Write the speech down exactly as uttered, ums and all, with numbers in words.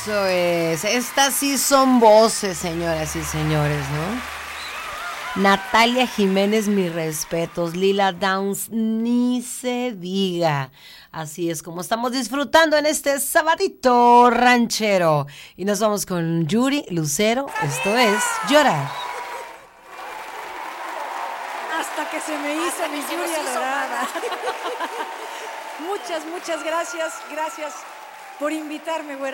Eso es. Estas sí son voces, señoras y señores, ¿no? Natalia Jiménez, mis respetos. Lila Downs, ni se diga. Así es como estamos disfrutando en este sabadito ranchero. Y nos vamos con Yuri Lucero. Esto es Llorar. Hasta que se me hizo mi Yuri adorada. Muchas, muchas gracias. Gracias por invitarme, güera.